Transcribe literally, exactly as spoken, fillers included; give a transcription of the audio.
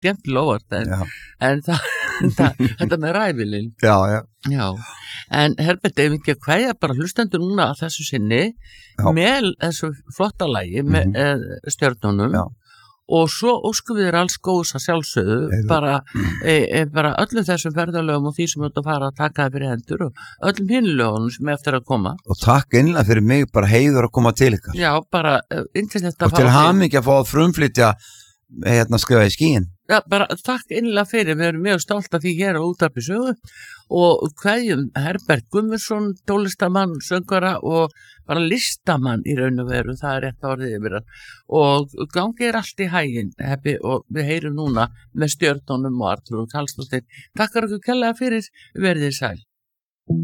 skemmtilega óvart en, en það, það, þetta með ræfilinn já, já. já, en Herbert, ef ekki að kveðja bara hlustendur núna að þessu sinni já. Með þessu flotta lagi með mm-hmm. e, stjörnunum já. Og svo óskum við þér alls góðs að sjálfsögðu bara, e, e, bara öllum þessum ferðalögum og því sem þú ert að fara að taka það fyrir hendur og öllum hinlögunum sem eftir að koma. Og takk innlega fyrir mig, bara heiður að koma til ykkar. Já, bara yndislegt að og til hamingju að fá að frumflytja hérna skrifa í skíin. Já, bara takk innlega fyrir, við erum mjög stolt af því hér á Útvarpi Sögu og kveðjum Herbert Guðmundsson, tónlistarmann, söngvara og bara listamann í raun og veru, það er rétt orðið yfir hann og gangi er allt í hæginn heppi, og við heyrum núna með stjörnunum og Arnþrúður Karlsdóttir. Takk fyrir kærlega fyrir, verðið sæl.